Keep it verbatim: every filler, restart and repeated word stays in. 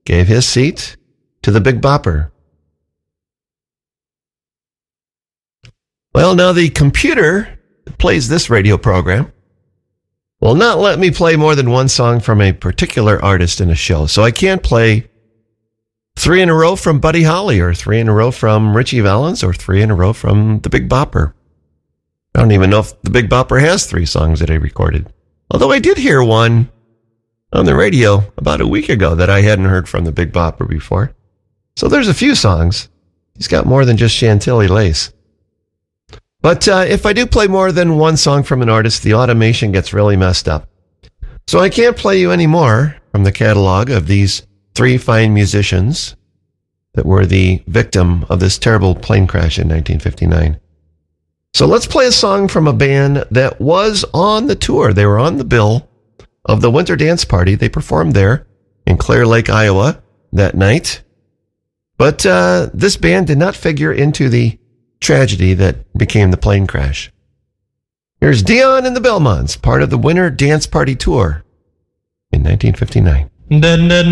gave his seat to the Big Bopper. Well, now the computer that plays this radio program will not let me play more than one song from a particular artist in a show. So I can't play three in a row from Buddy Holly, or three in a row from Ritchie Valens, or three in a row from the Big Bopper. I don't even know if the Big Bopper has three songs that I recorded. Although I did hear one on the radio about a week ago that I hadn't heard from the Big Bopper before. So there's a few songs. He's got more than just Chantilly Lace. But uh, if I do play more than one song from an artist, the automation gets really messed up. So I can't play you any more from the catalog of these three fine musicians that were the victim of this terrible plane crash in nineteen fifty-nine. So let's play a song from a band that was on the tour. They were on the bill of the Winter Dance Party. They performed there in Clear Lake, Iowa that night. But uh, this band did not figure into the tragedy that became the plane crash. Here's Dion and the Belmonts, part of the Winter Dance Party tour in nineteen fifty-nine.